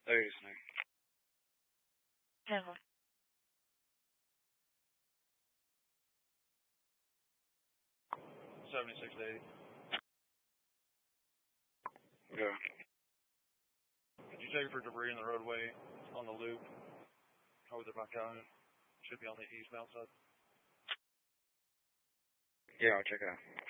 There is no. Never. 76 to 80. Yeah. Did you check for debris in the roadway on the loop? Over there by Calhoun? Should be on the eastbound side. Yeah, I'll check it out.